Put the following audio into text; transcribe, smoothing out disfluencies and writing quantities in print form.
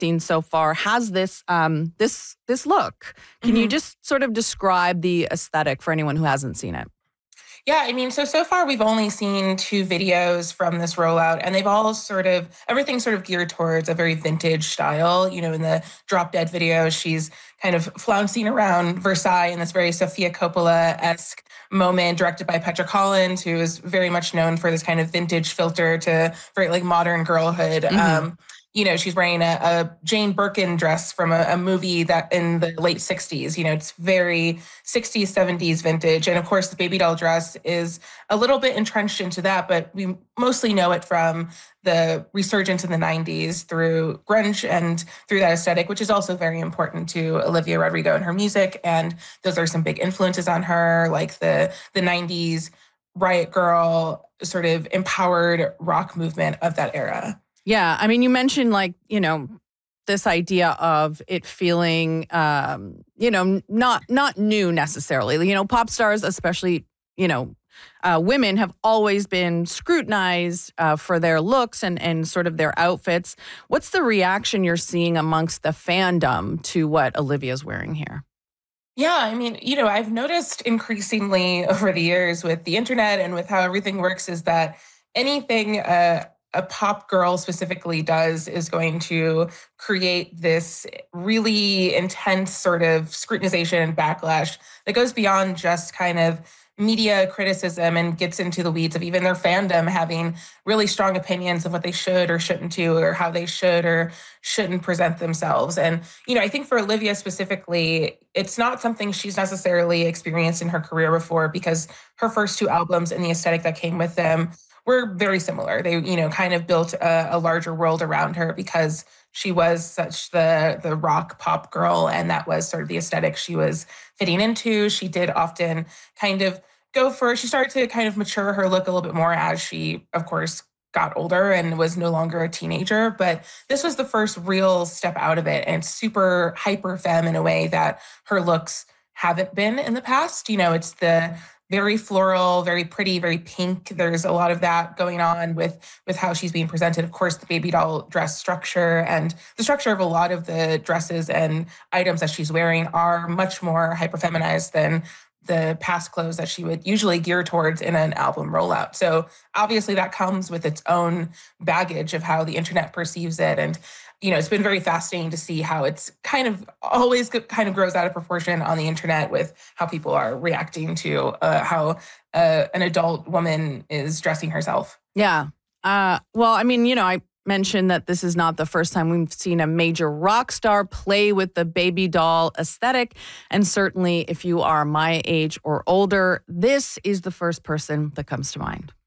seen so far has this look. Can you just sort of describe the aesthetic for anyone who hasn't seen it? Yeah, I mean, so far we've only seen 2 videos from this rollout, and they've all everything's sort of geared towards a very vintage style. In the Drop Dead video, she's kind of flouncing around Versailles in this very Sofia Coppola-esque moment, directed by Petra Collins, who is very much known for this kind of vintage filter to very like modern girlhood. She's wearing a Jane Birkin dress from a movie that in the late 60s. It's very 60s, 70s vintage. And of course, the baby doll dress is a little bit entrenched into that, but we mostly know it from the resurgence in the 90s through grunge and through that aesthetic, which is also very important to Olivia Rodrigo and her music. And those are some big influences on her, like the 90s Riot Girl sort of empowered rock movement of that era. Yeah. I mean, you mentioned this idea of it feeling, not new necessarily. Pop stars, especially, women have always been scrutinized for their looks and sort of their outfits. What's the reaction you're seeing amongst the fandom to what Olivia's wearing here? Yeah, I mean, I've noticed increasingly over the years with the internet and with how everything works is that anything a pop girl specifically does is going to create this really intense sort of scrutinization and backlash that goes beyond just kind of media criticism and gets into the weeds of even their fandom having really strong opinions of what they should or shouldn't do or how they should or shouldn't present themselves. And, I think for Olivia specifically, it's not something she's necessarily experienced in her career before because her first 2 albums and the aesthetic that came with them were very similar. They, kind of built a larger world around her because she was such the rock pop girl, and that was sort of the aesthetic she was fitting into. She did often kind of she started to kind of mature her look a little bit more as she, of course, got older and was no longer a teenager. But this was the first real step out of it, and super hyper femme in a way that her looks haven't been in the past. It's the very floral, very pretty, very pink. There's a lot of that going on with how she's being presented. Of course, the baby doll dress structure and the structure of a lot of the dresses and items that she's wearing are much more hyperfeminized than the past clothes that she would usually gear towards in an album rollout. So obviously that comes with its own baggage of how the internet perceives it. And it's been very fascinating to see how it's kind of always kind of grows out of proportion on the internet with how people are reacting to how an adult woman is dressing herself. Yeah. Well, I mean, I mentioned that this is not the first time we've seen a major rock star play with the baby doll aesthetic. And certainly if you are my age or older, this is the first person that comes to mind.